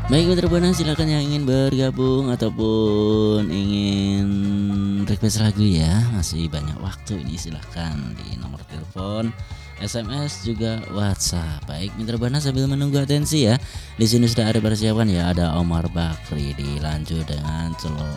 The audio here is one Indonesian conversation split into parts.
Baik Mitra Buana, silakan yang ingin bergabung ataupun ingin request lagu ya, masih banyak waktu ini, silakan di nomor telepon, SMS juga WhatsApp. Baik Mitra Buana, sambil menunggu atensi ya. Di sini sudah ada persiapan ya, ada Omar Bakri, dilanjut dengan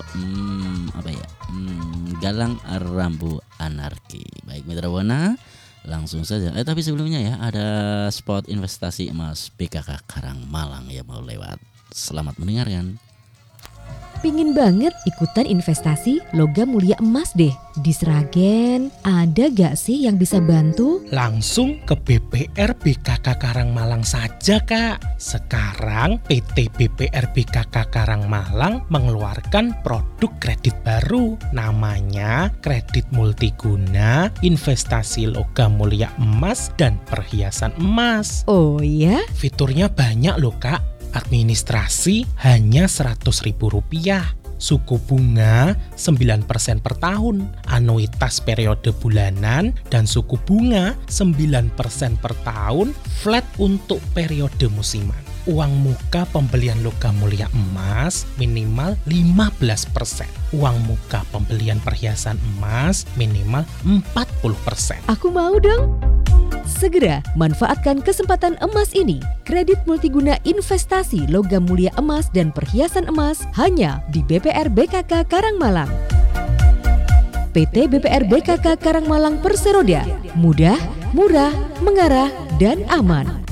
Galang Rambu Anarki. Baik Mitra Buana, langsung saja. Tapi sebelumnya ya, ada spot investasi emas BKK Karangmalang yang mau lewat. Selamat mendengarkan. Pingin banget ikutan investasi logam mulia emas deh di Sragen. Ada gak sih yang bisa bantu? Langsung ke BPR BKK Karangmalang saja Kak. Sekarang PT BPR BKK Karangmalang mengeluarkan produk kredit baru. Namanya kredit multiguna investasi logam mulia emas dan perhiasan emas. Oh ya? Fiturnya banyak loh Kak. Administrasi hanya Rp100.000. Suku bunga 9% per tahun, anuitas periode bulanan, dan suku bunga 9% per tahun flat untuk periode musiman. Uang muka pembelian logam mulia emas minimal 15%. Uang muka pembelian perhiasan emas minimal 40%. Aku mau dong. Segera manfaatkan kesempatan emas ini. Kredit multiguna investasi logam mulia emas dan perhiasan emas hanya di BPR BKK Karangmalang. PT BPR BKK Karangmalang Perseroda. Mudah, murah, mengarah, dan aman.